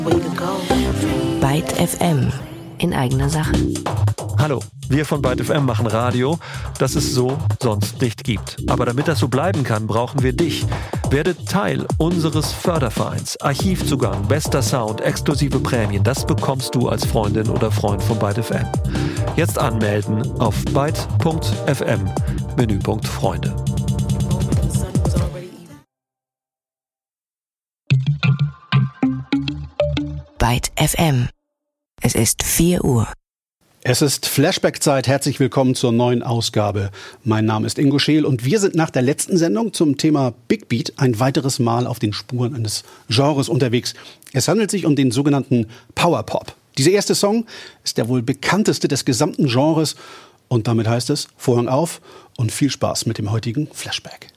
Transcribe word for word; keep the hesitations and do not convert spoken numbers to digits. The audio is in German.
Byte F M in eigener Sache. Hallo, wir von Byte F M machen Radio, das es so sonst nicht gibt. Aber damit das so bleiben kann, brauchen wir dich. Werde Teil unseres Fördervereins. Archivzugang, bester Sound, exklusive Prämien, das bekommst du als Freundin oder Freund von Byte F M. Jetzt anmelden auf byte punkt f m, Menüpunkt Freunde. Byte F M. Es ist vier Uhr. Es ist Flashback-Zeit. Herzlich willkommen zur neuen Ausgabe. Mein Name ist Ingo Scheel und wir sind nach der letzten Sendung zum Thema Big Beat ein weiteres Mal auf den Spuren eines Genres unterwegs. Es handelt sich um den sogenannten Power Pop. Dieser erste Song ist der wohl bekannteste des gesamten Genres und damit heißt es Vorhang auf und viel Spaß mit dem heutigen Flashback.